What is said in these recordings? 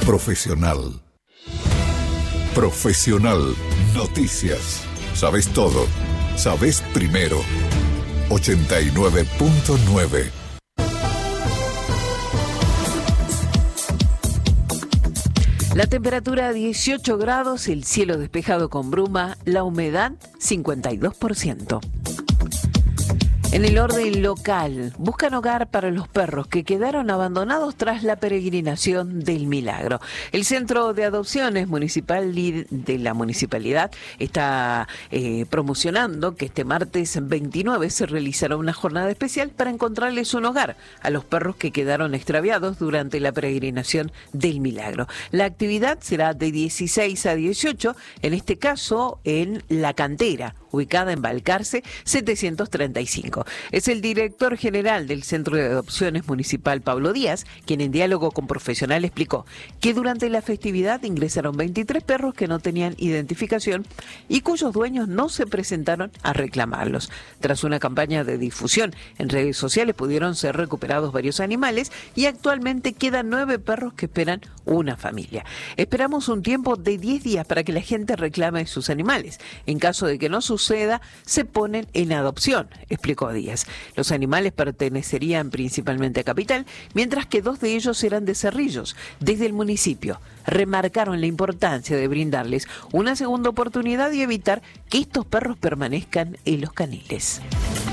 Profesional. Profesional Noticias. Sabes todo. Sabes primero. 89.9. La temperatura 18 grados, el cielo despejado con bruma, la humedad 52%. En el orden local, buscan hogar para los perros que quedaron abandonados tras la peregrinación del Milagro. El Centro de Adopciones Municipal de la Municipalidad está promocionando que este martes 29 se realizará una jornada especial para encontrarles un hogar a los perros que quedaron extraviados durante la peregrinación del Milagro. La actividad será de 16 a 18, en este caso en La Cantera, ubicada en Balcarce 735. Es el director general del Centro de Adopciones Municipal, Pablo Díaz, quien en diálogo con Profesional explicó que durante la festividad ingresaron 23 perros que no tenían identificación y cuyos dueños no se presentaron a reclamarlos. Tras una campaña de difusión en redes sociales pudieron ser recuperados varios animales y actualmente quedan 9 perros que esperan una familia. Esperamos un tiempo de 10 días para que la gente reclame sus animales. En caso de que no suceda, se ponen en adopción, explicó Díaz. Los animales pertenecerían principalmente a Capital, mientras que 2 de ellos eran de Cerrillos, desde el municipio. Remarcaron la importancia de brindarles una segunda oportunidad y evitar que estos perros permanezcan en los caniles.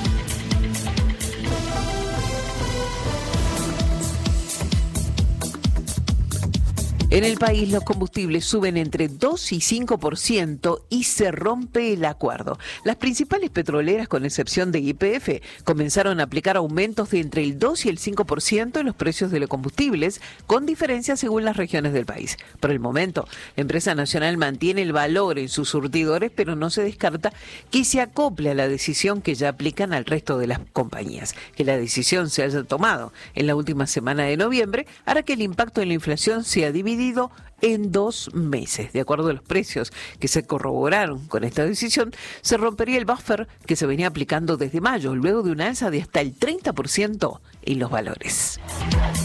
En el país los combustibles suben entre 2 y 5% y se rompe el acuerdo. Las principales petroleras, con excepción de YPF, comenzaron a aplicar aumentos de entre el 2 y el 5% en los precios de los combustibles, con diferencias según las regiones del país. Por el momento, la empresa nacional mantiene el valor en sus surtidores, pero no se descarta que se acople a la decisión que ya aplican al resto de las compañías. Que la decisión se haya tomado en la última semana de noviembre hará que el impacto en la inflación sea dividido en 2 meses. De acuerdo a los precios que se corroboraron con esta decisión, se rompería el buffer que se venía aplicando desde mayo, luego de un alza de hasta el 30% en los valores.